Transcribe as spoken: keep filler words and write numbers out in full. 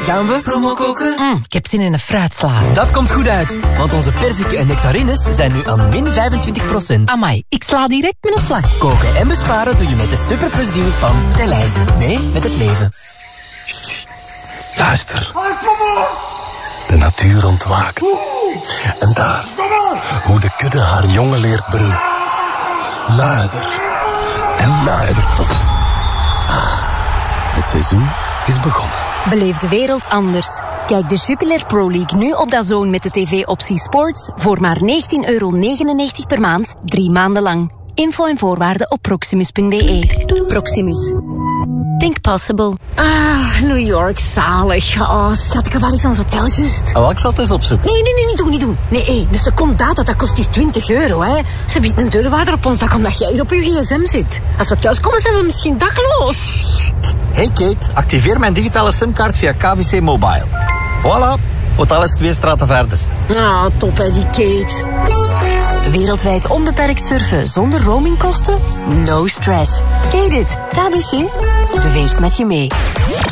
Gaan we promo koken? Mm, ik heb zin in een fruitsla. Dat komt goed uit, want onze perziken en nectarines zijn nu aan min vijfentwintig procent. Amai, ik sla direct met een slag. Koken en besparen doe je met de superplusdeals van Delhaize. Mee met het leven. Luister. De natuur ontwaakt. En daar, hoe de kudde haar jongen leert brullen. Luider en luider tot. Ah, het seizoen is begonnen. Beleef de wereld anders. Kijk de Jupiler Pro League nu op DAZN met de tv-optie Sports voor maar negentien euro negenennegentig per maand, drie maanden lang. Info en voorwaarden op proximus punt b e. Proximus. Think possible. Ah, New York, zalig. Oh, schat, ik heb wel eens aan zo'n hotel juist. Oh, ik zal het eens opzoeken. Nee, nee, nee, niet doen, niet doen. Nee, hé, de secondaat, dat kost hier twintig euro, hè. Ze biedt een deurwaarder op ons dak omdat jij hier op je gsm zit. Als we thuiskomen, zijn we misschien dakloos. Hey Kate, activeer mijn digitale simkaart via K V C Mobile. Voilà, hotel is twee straten verder. Ah, top, hè, die Kate. Wereldwijd onbeperkt surfen zonder roamingkosten? No stress. Kate it. K B C beweegt met je mee.